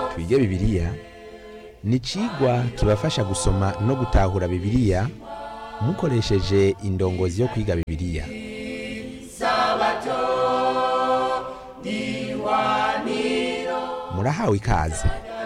twige bibiliya ni icigwa kibafasha gusoma no gutahura bibiliya mukoresheje indongozi yo kwiga bibiliya. Murahawe ikaze.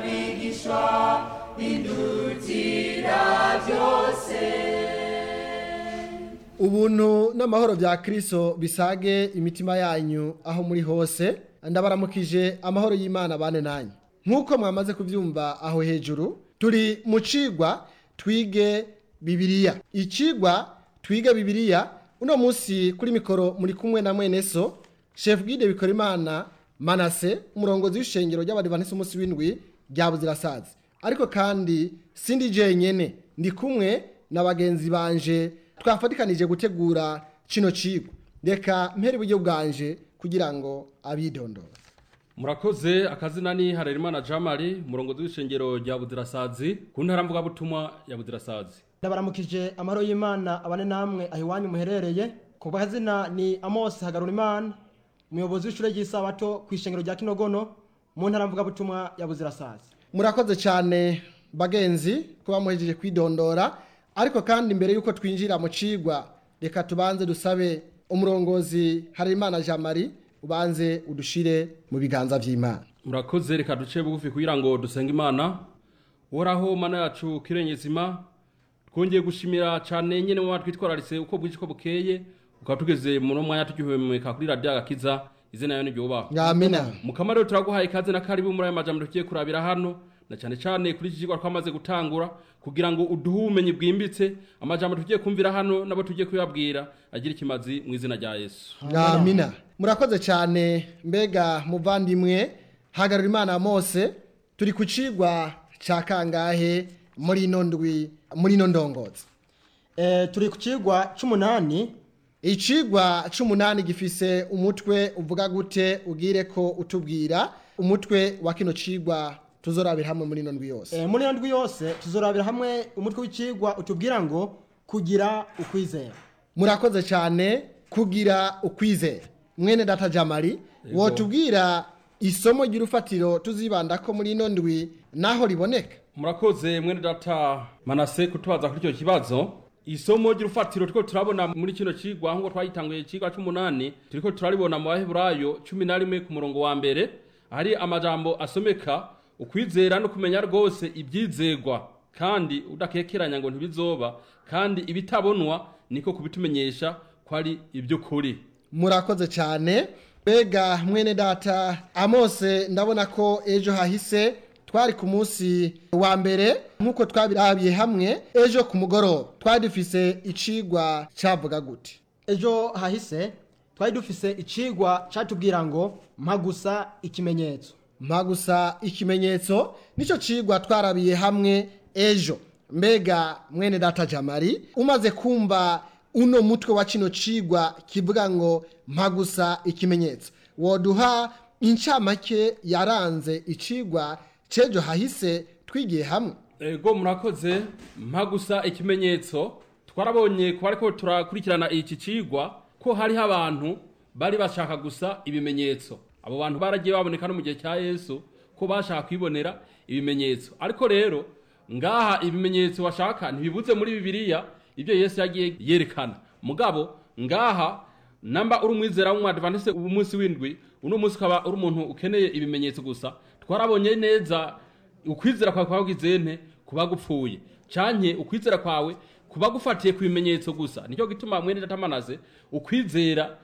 Ubuntu n'amahoro bya Kristo bisage imitima yanyu aho muri hose, ndabaramukije amahoro y'Imana bane nanyu. Nkuko mwamaze kuvyumva aho hejuru, turi mu cigwa twige bibiliya. Icigwa twige bibiliya uno munsi kuri mikoro muri kumwe na mwene so Chef Guide Bikorimana Manase, umurongozi w'ishengero ry'Abadiventiste umunsi w'indwi rya Buzirasazi. Ariko kandi sindi jenyene, ndi kumwe na bagenzi banje twafatikanije gutegura kino cigwa. Reka mpere uburyo bwanje kugira ngo abidondora. Murakoze, akazina ni Harerimana Jamali, umurongozi w'ishengero rya Buzirasazi ku ntara mvuga butumwa ya Buzirasazi. Ndabaramukije amahoro y'Imana abane namwe ahiwanyu muherereye. Ku bazina ni Amos Hagarurimana, umuyobozi w'ishure ry'isabato ku ishengero rya Kinogono mu ntara mvuga butumwa ya Buzirasazi. Murakoze cyane bagenzi kuba muhejeje kwidondora, ariko kandi imbere yuko twinjira mu cigwa reka tubanze dusabe umurongozi Harerimana Jamali ubanze udushire mu biganza vy'Imana. Murakoze, reka duce bugufi kugira ngo dusenge Imana. Uhoraho Mana yacu kirenyezima, twongeye gushimira cyane nyene mu twitwararitse uko bwije ko bukeye, ukaba tugeze mu mwanya tugihumeka kuri radio Agakiza, izina yawe n'iryoba. Amina. Mukama rero turaguhaye ikaze na karibu muri aya majambo tugiye kurabira hano, na cyane cyane kuri iki kigwa twamaze gutangura kugira ngo uduhe ubumenyi bwimbitse, amajambo tugiye kumvira hano nabo tugiye kuyabwira agira ikimazi mu izina rya Yesu. Amina. Murakoze cyane mbega muvandimwe Hagarurimana Mose, turi ku cigwa ca kangahe muri ino ndwi muri ino ndongozi? Turi ku cigwa c'8. Icigwa c'8 gifise umutwe uvuga gute, ugire ko utubwira umutwe wa kino cigwa tuzorabira hamwe muri ino ndwi yose. Muri ino ndwi yose tuzorabira hamwe umutwe w'icigwa utubwira ngo kugira ukwizera. Murakoze cyane, kugira ukwizera. Mwene data Jamali, wotubwira isomo ry'urufatiro tuzibanda ko muri ino ndwi naho riboneka? Murakoze mwene data Manase kutubaza kuri icyo kibazo. Isomo ry'urufatiro turiko turabona muri kino cigwa ngo twayitanguye icigwa c'8, turiko turaribona mu Baheburayo 11 ku murongo wa mbere, hari amajambo asomeka ukwizera no kumenya rwose ibyizegwa kandi udakekeranya ngo ntibizoba, kandi ibitabonwa niko kubitumenyesha ko ari iby'ukuri. Murakoze cyane. Bega mwene data Amose, ndabona ko ejo hahise twari ku munsi wa mbere nkuko twabirabiye hamwe. Ejo ku mugoroba twari dufise icigwa cavuga gute? Ejo hahise twari dufise icigwa catubwira ngo mpagusa ikimenyetso. Mpagusa ikimenyetso nico cigwa twarabiye hamwe ejo. Mbega mwene data Jamali, umaze kumva uno mutwe wa kino cigwa kivuga ngo mpagusa ikimenyetso, woduha incamake yaranze icigwa cejo hahise twigiye hamwe? Ego murakoze. Mpagusa ikimenyetso, twarabonye ko ariko turakurikirana iki cigwa ko hari abantu bari bashaka gusa ibimenyetso. Abo bantu baragiye baboneka no mu gihe cya Yesu ko bashaka kwibonera ibimenyetso. Ariko rero ngaha ibimenyetso washaka ntibibuze muri Bibiliya ibyo Yesu yagiye yerekana. Mugabo ngaha namba uri umwizera w'Umwadventiste umunsi w'indwi, uno munsi ukaba uri umuntu ukeneye ibimenyetso gusa, twarabonye neza ukwizera kwawe kwagizene kuba gupfuye, canke ukwizera kwawe kuba gufatiye ku bimenyetso gusa. Nicyo gituma mwene data Manase ukwizera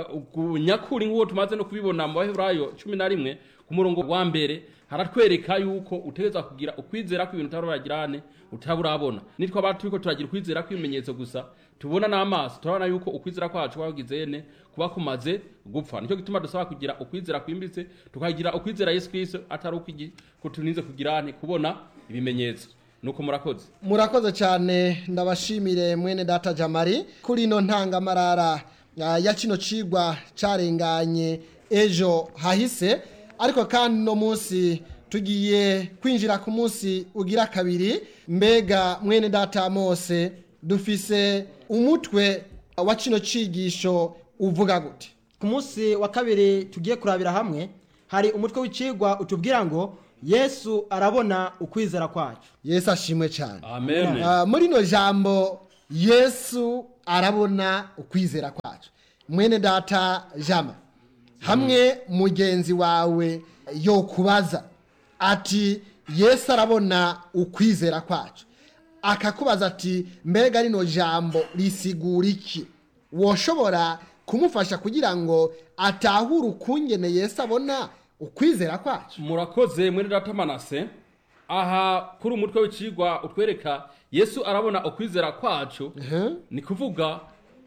nyakuri nk'uwo tumaze no kubibona mu Baheburayo 11 ku murongo wa mbere, haratwereka yuko utegeza kugira ukwizera kw'ibintu utarabagirane utaburabona. Nitwa abantu turiko turagira ukwizera kw'ibimenyetso gusa, tubona n'amaso turabona yuko ukwizera kwacu kwagizene kuba kumaze gupfa. Nicyo gituma dusaba kugira ukwizera kwimbitse, tukagira ukwizera Yesu Kristo atari uko tunize kugirane kubona ibimenyetso. Nuko murakoze. Murakoze cyane, ndabashimire mwene data Jamali kuri ino ntangamarara ya kino cigwa carenganye ejo hahise. Ariko kandi no munsi tugiye kwinjira ku munsi ugira kabiri. Mbega mwene data Mose, dufise umutwe wa kino cigisho uvuga gute? Ku munsi wa kabiri tugiye kurabira hamwe hari umutwe w'icigwa utubwira ngo yesu arabona ukwizera kwacu. Yesu ashimwe cyane. amen Muri no jambo Yesu arabona ukwizera kwacu. Mwene data Jama, hamwe mugenzi wawe yo kubaza ati Yesu arabona ukwizera kwacu, akakubaza ati mbega rino jambo risigura iki, woshobora kumufasha kugira ngo atahure ukungene Yesu abona ukwizera kwacu? murakoze mwene data Manase. Aha kuri umutwe w'icigwa utwereka Yesu arabona ukwizera kwacu. Ni kuvuga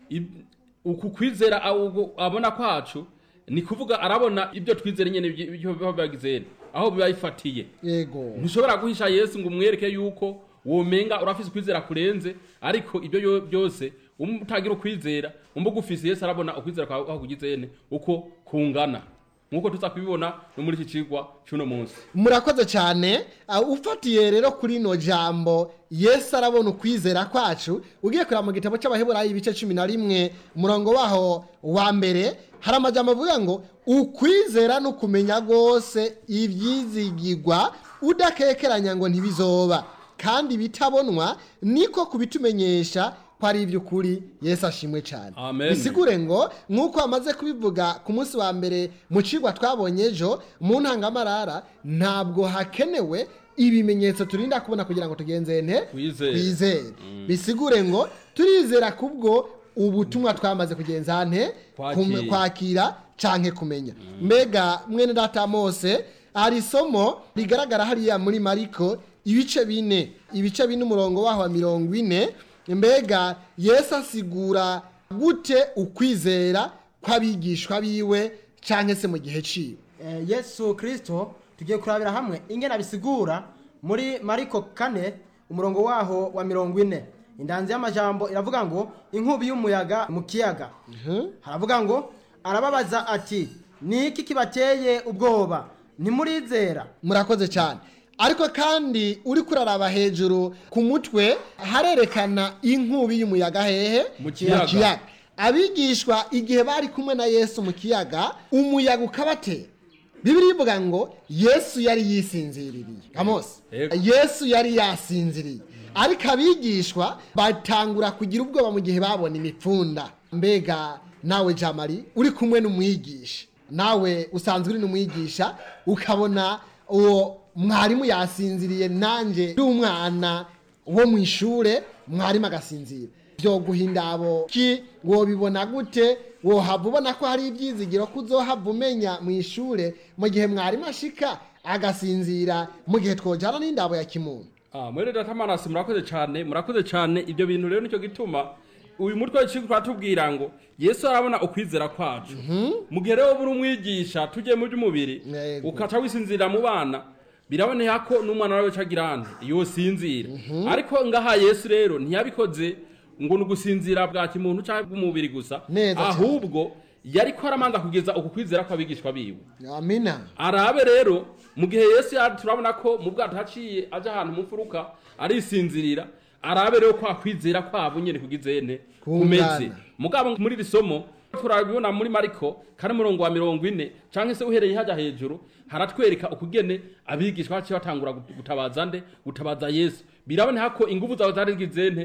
uku kwizera abona kwacu, ni kuvuga arabona ibyo twizera nyene ibyo bagize aho bibayifatiye. Yego, ntushobora guhisha Yesu ngo umwereke yuko womenga urafise ukwizera kurenze, ariko ibyo byose umutagira ukwizera umbuga ufise. Yesu arabona ukwizera kwawe aho kugizene uko kungana, nkuko tuza kubibona no muri iki cigwa cy'uno munsi. murakoze cyane. Ufatiye rero kuri no jambo Yesu arabona ukwizera kwacu, ugiye kureba mu gitabo cy'Abaheburayo ibice 11 umurongo waho wa mbere, hari amajambo avuga ngo ukwizera no kumenya gose ivyizigirwa udakekeranya ngo ntibizoba, kandi bitabonwa niko kubitumenyesha ko ari iby'ukuri. Yesu ashimwe cyane. Amen. Bisigure ngo nk'uko amaze kubivuga ku munsi wa mbere mu cigwa twabonye ejo mu ntangamarara, ntabwo hakenewe ibimenyetso turinda kubona kugira ngo tugenze twizere. Bisigure ngo turizera kubwo ubutumwa twamaze kugenza kwakira canke kumenya. Mbega mwene data Mose, hari isomo rigaragara hariya muri Mariko ibice 4 umurongo waho wa 40. Mbega Yesu asigura gute ukwizera kw'abigishwa biwe canke se mu gihe ciwe? Yesu Kristo tugiye kurabira hamwe ingene abisigura muri Mariko 4 umurongo waho wa 40. Indanzi y'amajambo iravuga ngo inkubi y'umuyaga mu kiyaga. Haravuga ngo arababaza ati niki kibateye ubwoba, ntimurizera? Murakoze cyane. Ariko kandi uri kuraraba hejuru ku mutwe harerekana inkubi y'umuyaga hehe? Mu kiyaga. Abigishwa igihe bari kumwe na Yesu mu kiyaga, umuyaga ukabatera. Bibiliya ivuga ngo Yesu yari yisinziririye. Amos, Yesu yari yasinziriye, ariko abigishwa batangura kugira ubwoba mu gihe babona imipfunda. Mbega nawe Jamari uri kumwe n'umwigisha, nawe usanzwe uri n'umwigisha, ukabona uwo mwarimu yasinziriye, nanje ndi umwana wo mu ishure mwarimu agasinzira, byo guhindabo ki wobibona gute? Wohava ubona ko hari ibyizigiro kuzohava umenya mu ishure mu gihe mwarimu ashika agasinzira, mu gihe twojana n'indabo ya kimuntu? Mwene data Manase, murakoze cyane. Ibyo bintu rero nicyo gituma uyu mutwe w'icigwa twatubwira ngo Yesu arabona ukwizera kwacu. Mu gihe rero buri umwigisha tujye mu by'umubiri ukaca wisinzira mu bana, biraboneka ko n'umwana wawe cagirana iyo sinzira. Ariko ngaha Yesu rero ntiyabikoze ngo nugusinzira bwa kimuntu cyangwa bw'umubiri gusa, ahubwo yari ko aramanza kugeza uku kwizera kw'abigishwa biwe. Amina. Arabe rero mu gihe Yesu turabona ko mu bwato haciye aje ahantu mu mfuruka arisinzirira, arabe rero kwa kwizera kwabo nyene kugizene kumeze. Mugabo muri risomo turabibona muri Mariko kandi murongo wa 40 canke se uhereye haja hejuru, haratwereka ukugene abigishwa baci batangura gutabaza Yesu. Biraboneka ko ingufu zawe zari zigizene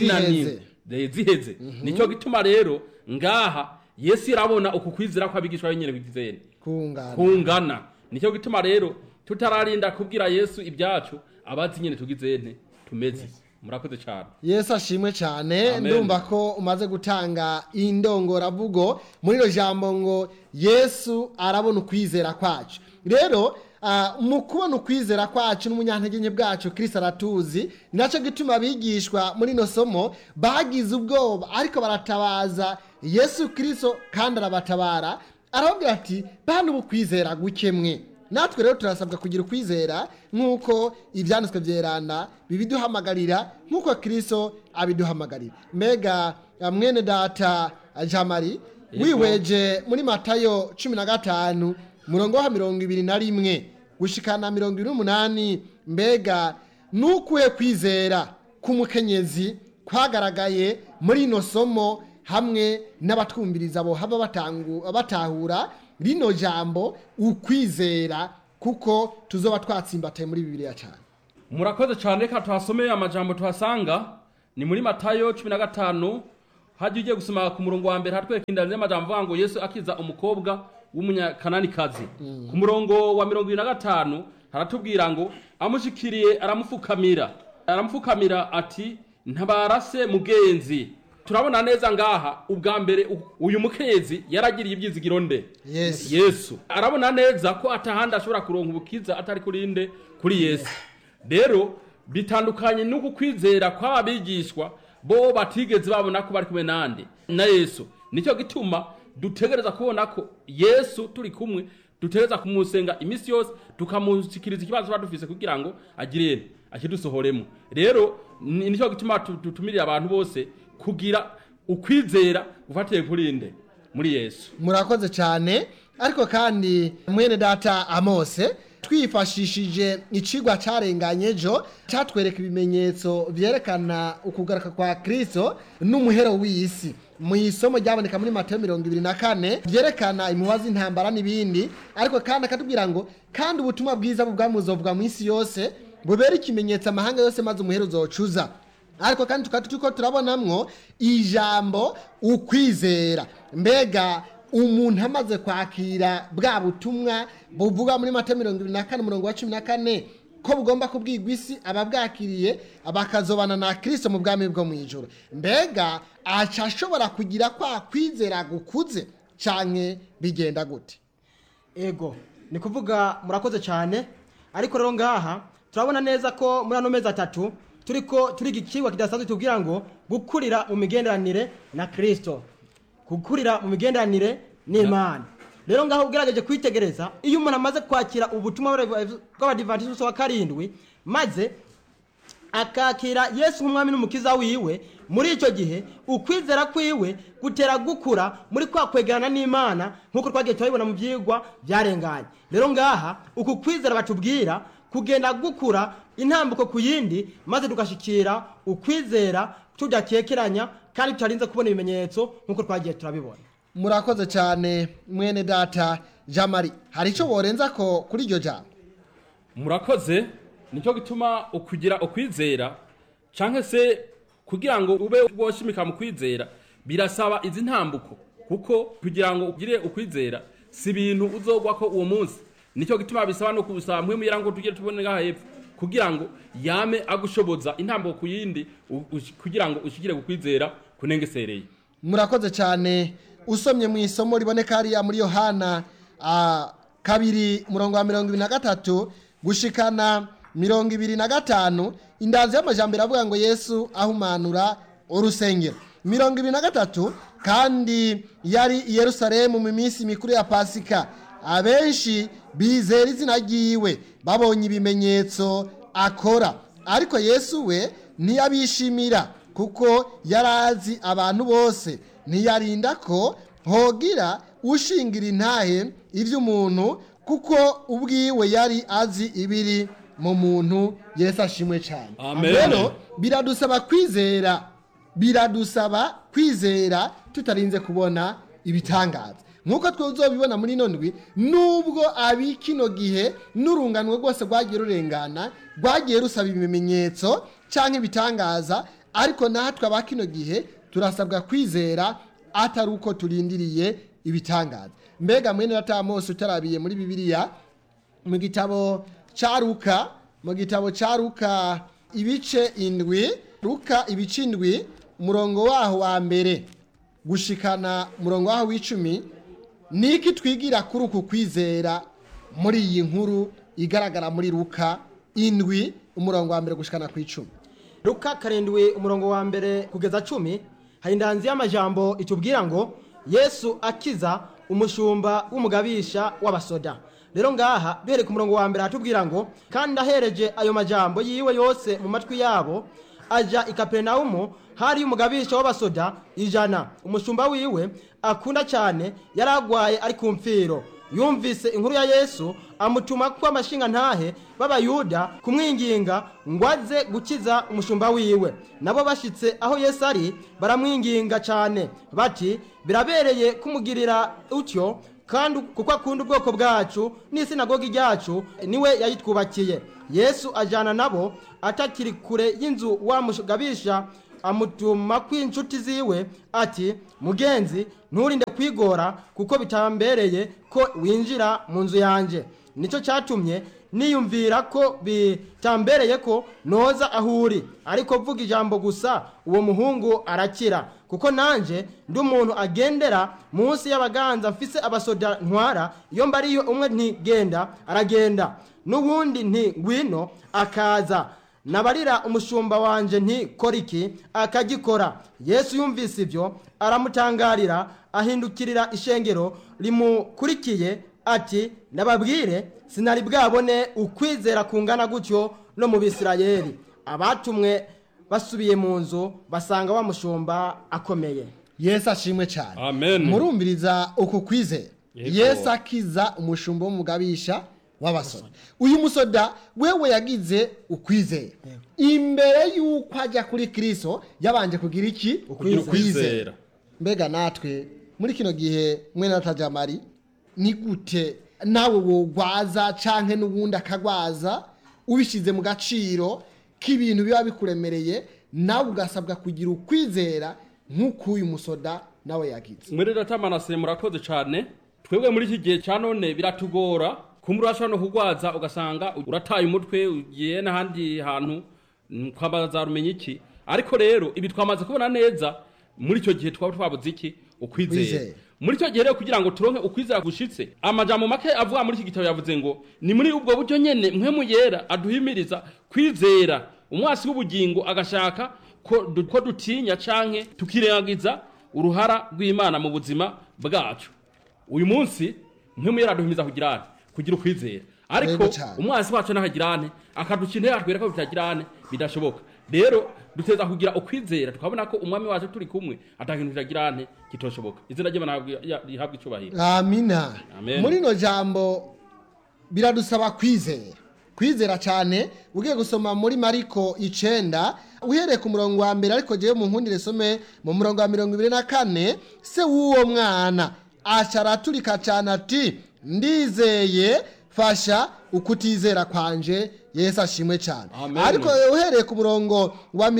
ziheze. Nico gituma rero ngaha Yesu irabona uku kwizera kw'abigishwa nyene kugizene kungana. Nico gituma rero tutararinda kubwira Yesu ibyacu, abazi nyene tugizene tumeze. Murakoze cyane. Yesu ashimwe cyane. Ndumva ko umaze gutanga indongoravugo muri ro jambo ngo Yesu arabona ukwizera kwacu. Rero mu kubona ukwizera kwacu n'umunyantege bwacu Kristo aratuzi, naco gituma abigishwa muri no somo bagize ubwoba, ariko baratabaza Yesu Kristo kandi arabatabara, arababwira ati bana ubukwizera gukemwe. Natwe rero turasabwa kugira ukwizera nk'uko ibyanditswe byerana bibiduhamagarira, nk'uko Kristo abiduhamagarira. Mbega mwene data Jamari, wiweje muri Matayo 15 murongo wa 21 gushikana 28, mbega nukuye kwizera k'umukenyezi kwagaragaye muri no somo, hamwe n'abatwumviriza bo haba batahura rino jambo ukwizera kuko tuzoba twatsimbataye muri bibiliya cyane. murakoze cyane, reka tuhasomeye amajambo tuhasanga ni muri Matayo 15 hajya ugiye gusoma ku murongo wa mbere hatwereka indani y'amajambo avuga ngo Yesu akiza umukobwa w'umunyakananikazi. Ku murongo wa 25 haratubwira ngo amushikiriye aramufukamira ati ntabarase mugenzi. Turabona neza ngaha ubwa mbere uyu mukenyezi yaragiriye ibyizigiro nde? Yesu. Arabona neza ko atahanda ashobora kuronka ubukiza atari kurinde kuri Yesu. Rero bitandukanye n'uko kwizera kw'ababigishwa bo batigeze babona ko bari kumwe nande na Yesu. Nicyo gituma dutegereza kubona ko Yesu turi kumwe, dutegereza kumusenga imisi yose, tukamushikiriza ikibazo badufise kugira ngo agirene akidusohoremo. Rero nicyo gituma tutumirira abantu bose kugira ukwizera ufatiye kurinde muri Yesu. Murakoze cyane. Ariko kandi mwene data Amose twifashishije icigwa carenganye jo cyatwereka ibimenyetso byerekana ukugaruka kwa Kristo n'umuhero w'isi. Mu isomo ryaboneka muri Matayo 24 byerekana impuhwe z'intambara n'ibindi, ariko kandi akatubwira ngo kandi ubutumwa bwiza bwamuzovugwa mu isi yose bubera ikimenyetso amahanga yose maze umuhero uzocuza. Ariko kandi tukatuko turabonamwo ijambo ukwizera. Mbega umuntu amaze kwakira bwa butumwa buvuga muri Matayo 24 umurongo wa 14 ko bugomba kubwirwa isi ababwakiriye abakazobana na Kristo mu bwami bwo mu ijuru, mbega aca ashobora kugira kwa kwizera gukuze canke bigenda gute? Ego ni kuvuga murakoze cyane. Ariko rero ngaha turabona neza ko muri ano mezi atatu turi gikigwa kidasanzwe tubwira ngo gukurira mu migenderanire na Kristo, gukurira mu migenderanire n'Imana. Rero ngaho ugerageje kwitegereza iyo umuntu amaze kwakira ubutumwa bw'Abadiventiste wa karindwi maze akakira Yesu nk'umwami n'umukiza wiwe, muri icyo gihe ukwizera kwiwe gutera gukura muri kwa kwegerana n'Imana nk'uko twagiye turabibona mu byigwa byarenganye. Rero ngaha uku kwizera batubwira kugenda gukura intambuko ku yindi maze tugashikira ukwizera tudakekeranya kandi tutarinze kubona ibimenyetso nk'uko twagiye turabibona. Murakoze cyane mwene data Jamari, hari icyo borenza ko kuri iryo jambo? Murakoze. Nicyo gituma ukugira ukwizera canke se kugira ngo ube woshimika mu kwizera birasaba izi ntambuko, kuko kugira ngo ugire ukwizera si ibintu uzogwa ko uwo munsi. Nicyo gituma bisaba no kubusaba mpwe muyira ngo tugire tubone ngaha hepfo kugira ngo yame agushoboza intambuko ku yindi kugira ngo ushigire gukwizera kunengesereye. Murakoze cyane. Usomye mu isomo riboneka hariya muri Yohana 2:23 gushikana 25 indanzi y'amajambere avuga ngo Yesu ahumanura urusengero. 23 kandi yari i Yerusalemu mu minsi mikuru ya Pasika. Abenshi bizera izina ryiwe babonye ibimenyetso akora, ariko Yesu we ntiyabishimira kuko yarazi abantu bose, ntiyarinda ko hogira ushingira intahe ivy'umuntu kuko ubwiwe yari azi ibiri mu muntu. Yesu ashimwe cyane. Rero biradusaba kwizera tutarinze kubona ibitangaza nkuko twuzobibona muri nondwi. Nubwo abikino gihe n'urunganwe rwose rwagiye rurengana rwagiye rusaba ibimenyetso canke ibitangaza, ariko natwe abakino gihe turasabwa kwizera atari uko turindiriye ibitangaza. Mbega mwene data Amose utarabiye muri Bibiliya mu gitabo ca Luka ibice 7, Luka ibice 7 umurongo waho wa mbere gushikana umurongo waho w'10, niki twigira kuri uku kwizera muri iyi nkuru igaragara muri Luka 7 umurongo wa mbere gushikana ku 10. Luka 7 umurongo wa mbere kugeza 10 hari indanzi y'amajambo itubwira ngo Yesu akiza umushumba w'umugabisha w'abasoda. Rero ngaha duhere ku murongo wa mbere hatubwira ngo kandi ahereje ayo majambo yiwe yose mu matwi yabo aja i Kapernaumu, hari umugabisha w'abasoda 100 umushumba wiwe akunda cyane yaragwaye ari ku mfiro. Yumvise inkuru ya Yesu amutuma kwa amashinga ntahe b'Abayuda kumwinginga ngo aze gukiza umushumba wiwe. Nabo bashitse aho Yesu ari baramwinginga cyane bati birabereye kumugirira utyo kandi kuko akunda ubwoko bwacu n'isinagogi ryacu niwe yayitwubakiye. Yesu ajana nabo atakiri kure y'inzu wa mugabisha amutuma kw'inshuti ziwe ati, mugenzi nturinde kwigora kuko bitambereye ko winjira mu nzu yanje. Nico cyatumye niyumvira ko bitambereye ko noza ahuri, ariko vuga ijambo gusa uwo muhungu arakira. Kuko nanje ndi umuntu agendera munsi y'abaganza, mfise abasoda ntwara, iyo mbariyo umwe ntigenda aragenda, n'ubundi nti ngwino akaza, nabarira umushumba wanje nti koriki akagikora. Yesu yumvise ibyo aramutangarira, ahindukirira ishengero rimukurikiye ati, nababwire sinari bwabone ukwizera kungana gutyo no mu Bisirayeli. Abatumwe basubiye mu nzu basanga wa mushumba akomeye. Yesu ashimwe cyane. Amen. Murumviriza uku kwizera. Yesu akiza umushumba w'umugabisha w'abasoda. Uyu musoda wewe yagize ukwizera. Imbere yuko ajya kuri Kristo yabanje kugira iki? Ukwizera. Mbega natwe muri kino gihe mwene natajamari ni gute nawe wogwaza canke n'ubundi akagwaza ubishize mu gaciro k'ibintu biba bikuremereye, nawe ugasabwa kugira ukwizera nk'uko uyu musoda nawe yagize. Mwene datamanase murakoze cyane. Twebwe muri iki gihe cya none biratugora kumurasha no kugwaza, ugasanga urataye umutwe ugiye n'ahandi hantu kwabaza rumenye iki. Ariko rero ibi twamaze kubona neza muri icyo gihe twaba twabuze iki? Ukwizera. Muri icyo gihe rero kugira ngo turonke ukwizera gushitse, amajambo make avuga muri iki gitabo yavuze ngo ni muri ubwo buryo nyene mpwemu yera aduhimiriza kwizera umwasi w'ubugingo, agashaka ko dutinya canke tukirengagiza uruhara rw'Imana mu buzima bwacu. Uyu munsi mpwemu yera aduhimiriza kugira ukwizera, ariko umwasi wacu nahagirane akadukinera atwereka ko bitagirane bidashoboka. Rero duteza kugira ukwizera, tukabona ko umwami wacu turi kumwe atakintu kitagirane kitoshoboka. Izina ry'Imana rihabwa icubahiro. Amina. Amen. Muri no jambo biradusaba kwizera cyane. Ugiye gusoma muri Mariko 9 uhereye ku murongo wa mbere, ariko jewe mu nkundire some mu murongo wa 24, se w'uwo mwana acaraturika cyane ati, ndizeye fasha ukutizera kwanje. Yesu ashimwe cyane. Ariko uhereye ku murongo wa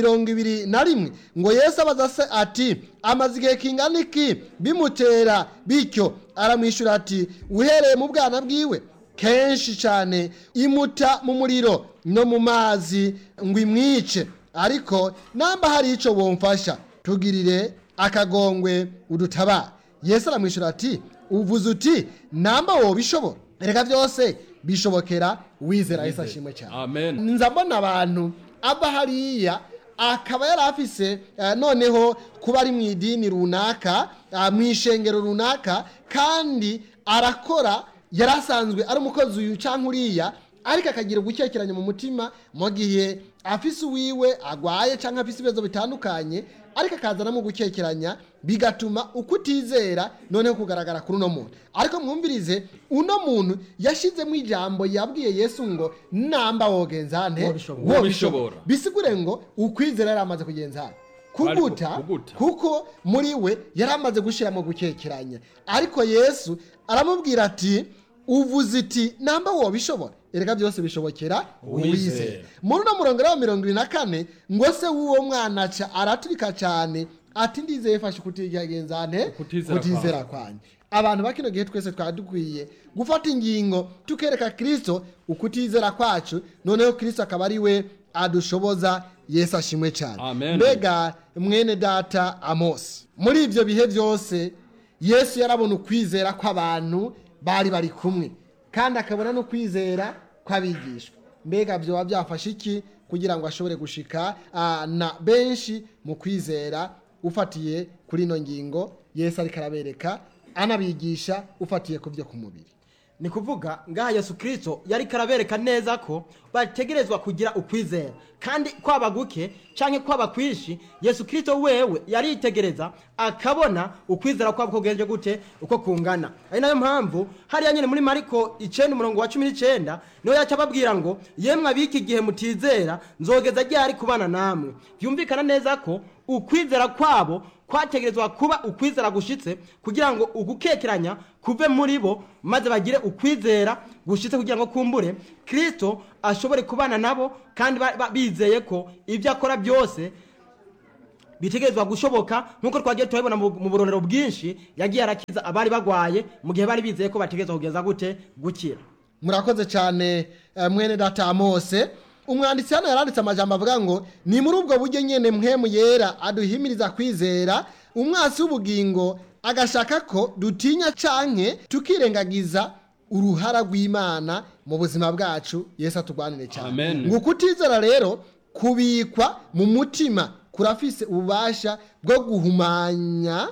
21 ngo Yesu abaza se ati, amazigihe kingana iki bimutera bityo? Aramwishura ati, uhereye mu bwana bwiwe kenshi cyane imuta mu muriro no mu mazi ngo imwice, ariko namba hari ico womfasha tugirire akagongwe udutabara. Yesu aramwishura ati, uvuze uti namba wobishobora, erega byose bishobokera wizera. Yesu ashimwe cyane. Amen. Nza mbona abantu aba hariya akaba yarafise noneho kuba ari mu idini runaka, mu ishengero runaka, kandi arakora, yarasanzwe ari umukozi uyu canke uriya, ariko akagira gukekeranya mu mutima mu gihe afise uwiwe agwaye canke afise ibibazo bitandukanye, ariko akazana mu gukekeranya, bigatuma ukutizera noneho kugaragara kuri uno muntu. Ariko mwumvirize, uno muntu yashizemo ijambo yabwiye Yesu ngo namba wogenza nte wobishobora. Bisigure ngo ukwizera yaramaze kugenza kuguta, kuko muri we yaramaze gushira mu gukekeranya. Ariko Yesu aramubwira ati, uvuze iti namba wobishobora, erega byose bishobokera uwizera. Muri no murongo wa 24 ngo se w'uwo mwana aca araturika cyane ati, ndizeye fasha kutigenza nte kutizera kwanje. Abantu bakino gihe twese twadukwiye gufata ingingo tukereka Kristo ukutizera kwacu, noneho Kristo akaba ari we adushoboza. Yesu ashimwe cyane. Mbega mwene data Amos, muri ibyo bihe byose Yesu yarabona ukwizera kw'abantu bari kumwe, kandi akabona no kwizera kw'abigishwa. Mbega byo byafasha iki kugira ngo ashobore gushika na benshi mu kwizera ufatiye kuri ino ngingo Yesu ariko arabereka anabigisha ufatiye ku byo ku mubiri? Ni kuvuga ngaha Yesu Kristo yari karabereka neza ko bategerezwa kugira ukwizera, kandi kwaba guke canke kwaba kwishi, Yesu Kristo wewe yari itegereza akabona ukwizera kwabo kogenje gute uko kungana. Ari nayo mpamvu hari nyene muri Mariko 9:19 niyo yacababwira ngo, yemwe abiki gihe mutizera nzogeza ryari kubana namwe. Byumvikana neza ko ukwizera kwabo kwategerezwa kuba ukwizera gushitse, kugira ngo ugukekeranya kuve muri bo maze bagire ukwizera gushitse kugira ngo kumbure Kristo ashobore kubana nabo kandi bizeye ko ibyo akora byose bitegerezwa gushoboka nkuko twagiye turabona mu burorero bwinshi yagiye arakiza abari bagwaye mu gihe bari bizeye ko bategerezwa kugeza gute gukira. Murakoze cyane mwene data Amose. Umwanditsi hano yaranditse amajambo avuga ngo ni muri ubwo buryo nyene mpwemu yera aduhimiriza kwizera umwasi w'ubugingo agashaka ko dutinya canke tukirengagiza uruhara rw'Imana mu buzima bwacu. Yesu atugwanire cyane. Ngo kutizera rero kubikwa mu mutima kurafise ububasha bwo guhumanya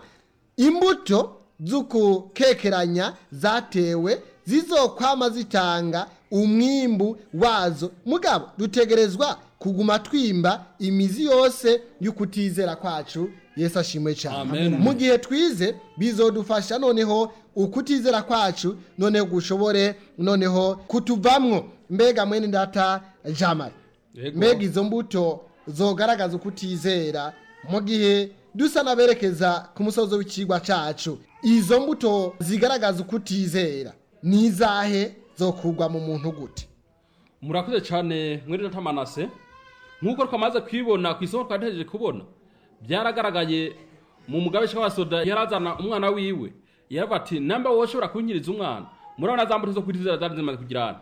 imbuto z'ukukekeranya zatewe zizokwama zitanga umwimbu wazo. Mugabo dutegerezwa kuguma twimba imizi yose y'ukutizera kwacu. Yesu ashimwe cyane. Mu gihe twize bizodufasha noneho ukutizera kwacu noneho gushobore noneho kutuvamwo. Mbega mwene data Jamari, mbega izo mbuto zogaragaza ukutizera mu gihe dusa naberekeza ku musozo w'ikigwa cacu, izo mbuto zigaragaza ukutizera nizahe zokugwa mu muntu gute? Murakoze cyane mwene data Manase. Nkuko twamaze kwibona ku isoko twategereje kubona, byaragaragaye mu mugabisha wa soda yarazana umwana wiwe yaravuga ati namba wowe ushobora kunyiriza umwana. Murabona za mbuto zo kutizera zari zimaze kugirana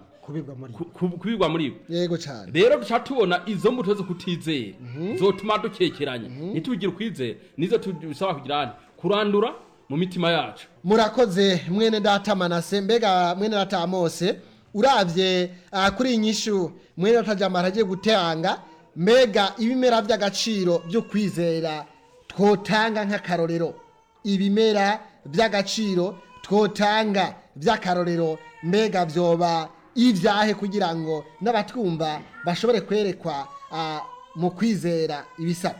kubigwa muri bo. Yego cyane. Rero duca tubona izo mbuto zo kutizera zotuma dukekeranya ntitugira ukwizera nizo tubisaba kugirana kurandura mu mitima yacu. Murakoze mwene data Manase. Mbega mwene data Amose, uravye kuri inyishu mwene data Jamara agiye gutanga, mbega ibimera by'agaciro byo kwizera twotanga nk'akarorero, ibimera by'agaciro twotanga by'akarorero mbega byoba ivyahe kugira ngo n'abatwumva bashobore kwerekwa mu kwizera ibisaba?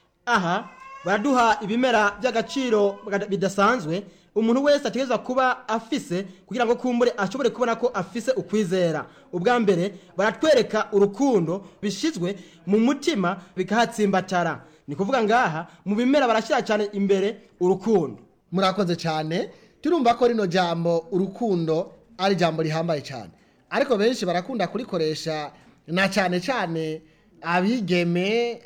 Aha baraduha ibimera by'agaciro bidasanzwe umuntu wese ategezwa kuba afise kugira ngo kumbure ashobore kubona ko afise ukwizera. Ubwa mbere baratwereka urukundo bishizwe mu mutima bikahatsimbatara. Ni kuvuga ngaha mu bimera barashyira cyane imbere urukundo. Murakoze cyane. Turumva ko rino jambo urukundo ari jambo rihambaye cyane, ariko benshi barakunda kurikoresha na cyane cyane abigeme,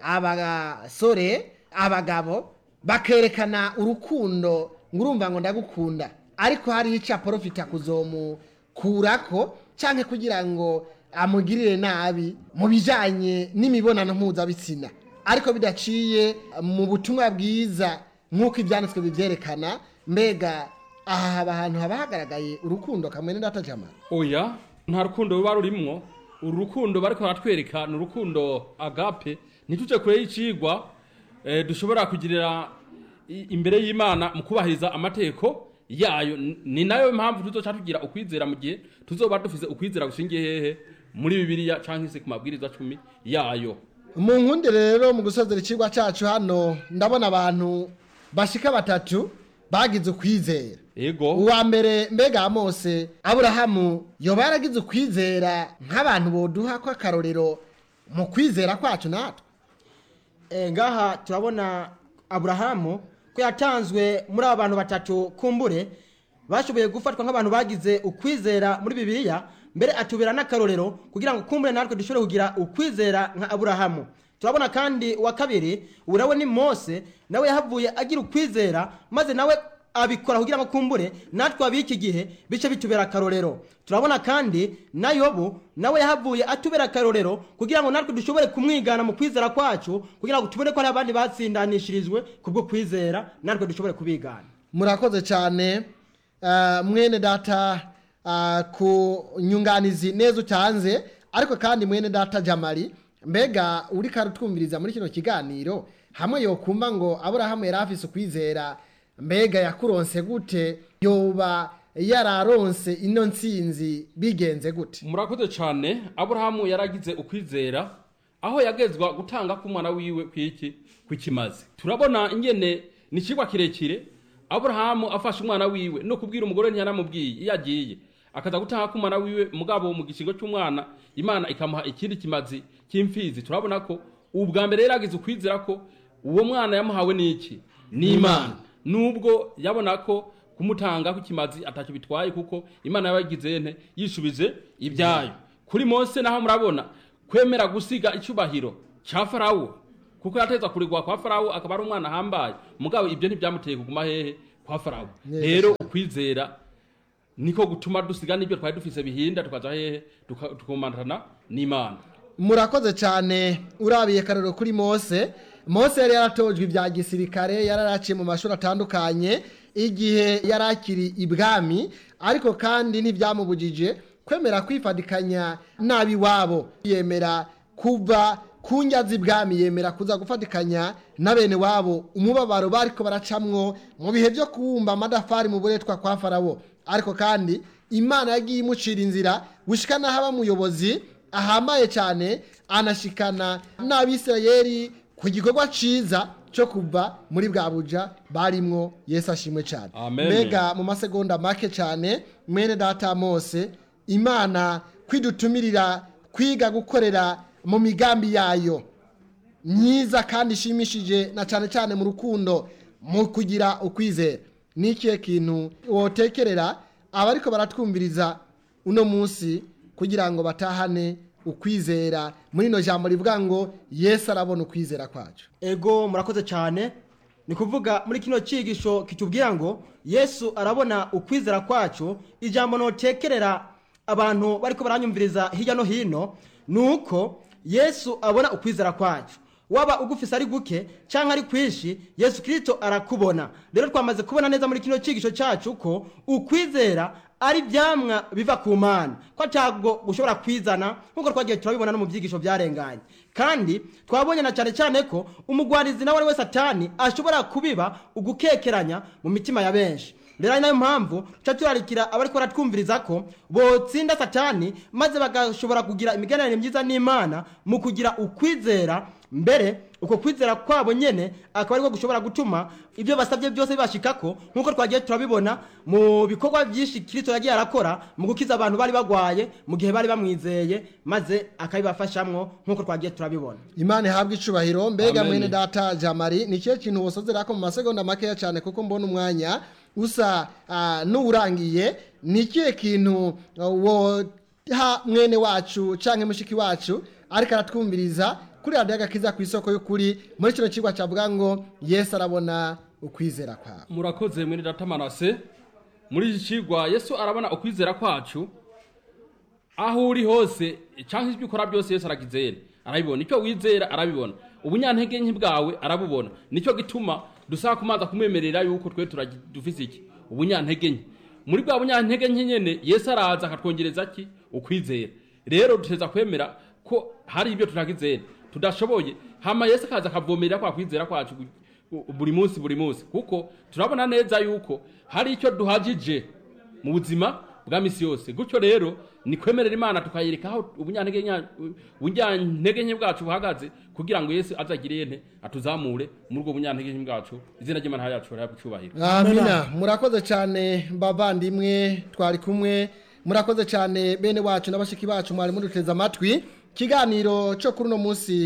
abasore, abagabo bakerekana urukundo ngurumva ngo ndagukunda, ariko hari ica profita kuzomukurako canke kugira ngo amugirire nabi mu bijanye n'imibonano mpuzabitsina, ariko bidaciye mu butumwa bwiza nk'uko ibyanditswe bivyerekana. Mbega aha ahantu haba hagaragaye urukundo kamwe n'indata Jamara? Oya, nta rukundo ruba rurimwo. Urukundo bariko baratwereka ni urukundo agape. Ntituje kure y'icigwa dushobora kugirira imbere y'Imana mu kubahiriza amategeko yayo. Ni nayo mpamvu tuzoca tugira ukwizera mu gihe tuzoba dufise ukwizera gushingiye hehe muri Bibiliya canke se ku mabwiriza 10 yayo. Mu nkunde rero mu gusozera icigwa cacu hano ndabona abantu bashika 3 bagize ukwizera. Ego. Uwa mbere mbega Amose, Aburahamu yoba yaragize ukwizera nk'abantu boduha ko akarorero mu kwizera kwacu natwe? Ngaha turabona Aburahamu ko yatanzwe muri abantu 3 kumbure bashoboye gufatwa nk'abantu bagize ukwizera muri Bibiliya, mbere atubera n'akarorero kugira ngo kumbure natwe dushobore kugira ukwizera nka Aburahamu. Turabona kandi wa kabiri urawe ni Mose, nawe yahavuye agira ukwizera maze nawe abikora kugira ngo kumbure natwe abiki gihe bice bitubera akarorero. Turabona kandi na Yobu nawe yahavuye atubera akarorero kugira ngo natwe dushobore kumwigana mu kwizera kwacu, kugira ngo tubone ko ari abandi batsindanishirizwe kubwo kwizera natwe dushobore kubigana. Murakoze cyane mwene data ku nyunganizi neza utanze, ariko kandi mwene data Jamari, mbega uri karutwumviriza muri kino kiganiro hamwe yokumva ngo Aburahamu yari afise ukwizera, mbega yakuronse gute? Yoba yararonse ino ntsinzi bigenze gute? Murakoze cyane. Aburahamu yaragize ukwizera aho yagezwa gutanga ku mwana wiwe kwikimazi. Turabona ingene ni kigwa kirekire Aburahamu afashe umwana wiwe no kubwira umugore ntiyaramubwiye yagiye akaza gutanga ku mwana wiwe, mugabo mu gishingo cy'umwana Imana ikamuha ikindi kimazi cy'imfizi. Turabona ko ubwa mbere yaragize ukwizera ko uwo mwana yamuhawe n'iki? Ni Imana. Nubwo yabona ko kumutanga kukimazi atacyo bitwaye kuko Imana yabagize nte yishubije ibyayo kuri Mose naho murabona kwemera gusiga icubahiro ca Farawo kuko yateza kurigwa kwa Farawo akaba ari umwana hambaye mugabo ibyo ntibyamuteye kuguma hehe kwa Farawo rero ukwizera niko gutuma dusiga n'ibyo twari dufise bihinda tukaza hehe tukomandana n'Imana. Murakoze cyane urabiye karero kuri Mose yari yaratojwe ibya gisirikare yararaciye mu mashuri atandukanye igihe yarakiri ibwami ariko kandi ntibyamubujije kwemera kwifadikanya nabi wabo yemera kuva kunyazi ibwami yemera kuza gufatikanya na bene wabo umubabaro bariko baracamwo mu bihe byo kuwumba amadafari mu buretwa kwa Farawo ariko kandi Imana yagiye imucira inzira gushikana haba muyobozi ahambaye cyane anashikana n'Abisirayeli ku gikorwa ciza cyo kuva muri bwa buja barimwo. Yesu ashimwe cyane. Mbega mu masegonda make cyane mwene data Mose Imana kwidutumirira kwiga gukorera mu migambi yayo myiza kandi ishimishije na cyane cyane mu rukundo mu kugira ukwizera nikiye kintu wotekerera abariko baratwumviriza uno munsi kugira ngo batahane ukwizera muri no jambo rivuga ngo Yesu arabona ukwizera kwacu. Ego murakoze cyane ni kuvuga muri kino cigisho kitubwira ngo Yesu arabona ukwizera kwacu. Ijambo notekerera abantu bariko baranyumviriza hirya no hino nuko Yesu abona ukwizera kwacu waba ugufise ari guke canke ari kwishi Yesu Kristo arakubona. Rero twamaze kubona neza muri kino cigisho cacu ko ukwizera ari byamwa biva ku Mana ko cyagwo gushobora kwizana nkuko twagiye turabibona no mu byigisho byarenganye kandi twabonye na cyane cyane ko umugwarizi nawe wese Satani ashobora kubiba ugukekeranya mu mitima ya benshi. Rero nayo mpamvu turarikira abari ko baratwumviriza ko botsinda Satani maze bagashobora kugira imigenderanire myiza n'Imana mu kugira ukwizera mbere uko kwizera kwabo nyene akaba ariko gushobora gutuma ibyo basabye byose bibashikako nkuko twagiye turabibona mu bikorwa byinshi Kristo yagiye arakora mu gukiza abantu bari bagwaye mu gihe bari bamwizeye maze akabibafashamwo nkuko twagiye turabibona. Imana ihabwe icubahiro. Mbega mwene data Jamari ni cyo kintu wosozerako mu masegonda make cyane kuko mbona umwanya usa n'urangiye ni cyo kintu wo mwene wacu canke mushiki wacu ariko aratwumviriza kuri radio Agakiza ku isoko y'ukuri muri kino kigwa cyavuga ngo Yesu arabona ukwizera kwawe. Murakoze mwene data Manase muri iki kigwa Yesu arabona ukwizera kwacu aho uri hose canke ibyo ukora byose Yesu aragizera arabibona icyo wizera arabibona ubunyantege nke bwawe arabubona nicyo gituma dusaba kumanza kumwemerera yuko twe dufise iki ubunyantege nke muri bwa bunyantege nke nyene Yesu araza akatwongereza ki ukwizera. Rero duteza kwemera ko hari ibyo turagizera tudashoboye hama Yesu akaza akavomerera kwa kwizera kwacu buri munsi kuko turabona neza yuko hari icyo duhagije mu buzima bwa misi yose. Gutyo rero ni kwemerera Imana tukayereka aho ubunyantege nke bwacu buhagaze kugira ngo Yesu azagire nte atuzamure muri ubwo bunyantege nke bwacu. Izina ry'Imana yacu rabucubahiro. Amina. Murakoze cyane bavandimwe twari kumwe. Murakoze cyane bene wacu n'abashiki bacu mwari muduteza amatwi. Kiganiro cyo kuri no munsi